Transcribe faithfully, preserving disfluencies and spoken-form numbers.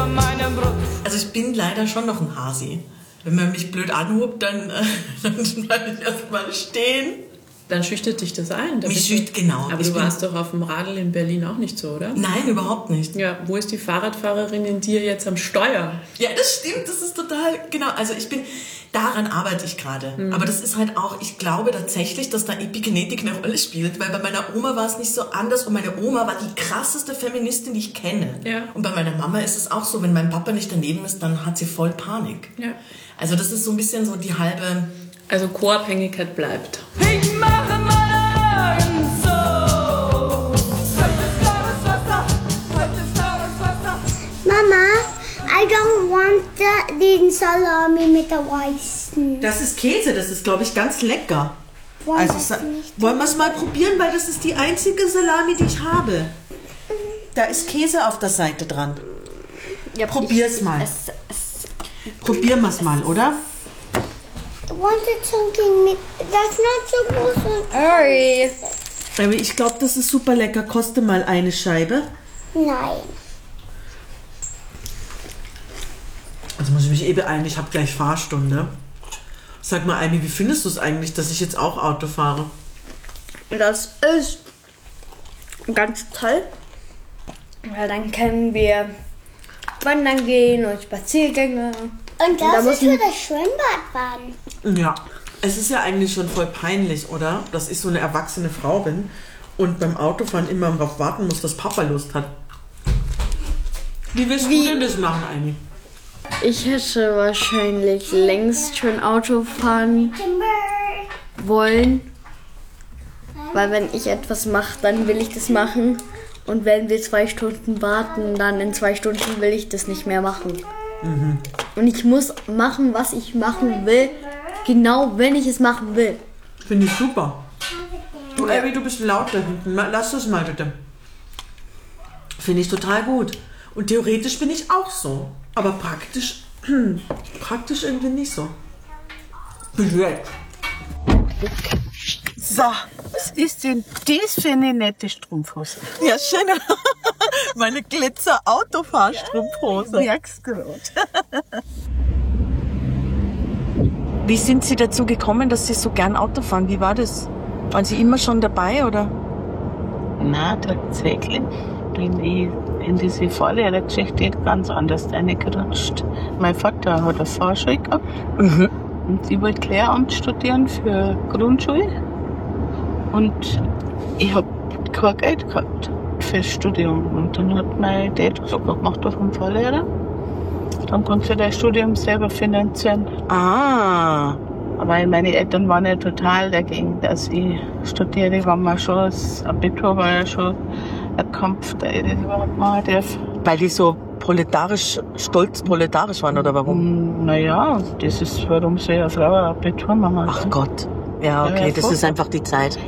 über meinem Brust. Also ich bin leider schon noch ein Hasi. Wenn man mich blöd anhubt, dann, äh, dann bleibe ich erstmal stehen. Dann schüchtert dich das ein. Mich schüchtert, genau. Aber ich du warst doch auf dem Radl in Berlin auch nicht so, oder? Nein, überhaupt nicht. Ja, wo ist die Fahrradfahrerin in dir jetzt am Steuer? Ja, das stimmt, das ist total, genau. Also ich bin, daran arbeite ich gerade. Mhm. Aber das ist halt auch, ich glaube tatsächlich, dass da Epigenetik eine Rolle spielt, weil bei meiner Oma war es nicht so anders und meine Oma war die krasseste Feministin, die ich kenne. Ja. Und bei meiner Mama ist es auch so, wenn mein Papa nicht daneben ist, dann hat sie voll Panik. Ja. Also das ist so ein bisschen so die halbe... Also Co-Abhängigkeit bleibt. Ich mache meine Augen so. Heute ist klares Wasser, heute ist klares Wasser. Mama, I don't want the, den Salami mit der weißen. Das ist Käse, das ist, glaube ich, ganz lecker. Wollen Also, wir's sa- nicht? wollen wir es mal probieren, weil das ist die einzige Salami, die ich habe. Da ist Käse auf der Seite dran. Ja, Probier's ich- mal. Es, es, Probieren wir es mal, oder? I wanted something mit. That's not supposed to. Sorry. Aber ich glaube, das ist super lecker. Koste mal eine Scheibe. Nein. Also muss ich mich eh beeilen, ich habe gleich Fahrstunde. Sag mal, Amy, wie findest du es eigentlich, dass ich jetzt auch Auto fahre? Das ist ganz toll, weil dann können wir wandern gehen und Spaziergänge. Und da das muss ist für man- das Schwimmbad baden. Ja, es ist ja eigentlich schon voll peinlich, oder? Dass ich so eine erwachsene Frau bin und beim Autofahren immer darauf warten muss, dass Papa Lust hat. Wie willst Wie? du denn das machen, Amy? Ich hätte wahrscheinlich längst schon Auto fahren Timber. wollen, weil wenn ich etwas mache, dann will ich das machen. Und wenn wir zwei Stunden warten, dann in zwei Stunden will ich das nicht mehr machen. Mhm. Und ich muss machen, was ich machen will, genau wenn ich es machen will. Finde ich super. Du, Amy, du bist laut da hinten. Ma- Lass das mal bitte. Finde ich total gut. Und theoretisch bin ich auch so. Aber praktisch, praktisch irgendwie nicht so. Blöd. So, was ist denn das für eine nette Strumpfhose? Ja, schön. Meine Glitzer-Autofahrstrumpfhose. Merkst du gut. Wie sind Sie dazu gekommen, dass Sie so gern Auto fahren? Wie war das? Waren Sie immer schon dabei, oder? Na, tatsächlich bin ich in diese Fahrlehrergeschichte ganz anders reingerutscht. Mein Vater hat eine Fahrschule gehabt Mhm. und ich wollte Lehramt studieren für Grundschule. Und ich habe kein Geld gehabt fürs Studium. Und dann hat mein Dad gesagt, mach doch einen Fahrlehrer. Dann kannst du dein Studium selber finanzieren. Ah, Weil meine Eltern waren ja total dagegen, dass ich studiere. War mir schon, das Abitur war ja schon ein Kampf, da ich das überhaupt machen darf. weil die so proletarisch, stolz proletarisch waren, oder warum? Naja, das ist, warum soll eine Frau ein Abitur machen? Ach Gott. Ja, okay, Ja, ja, das ist einfach die Zeit.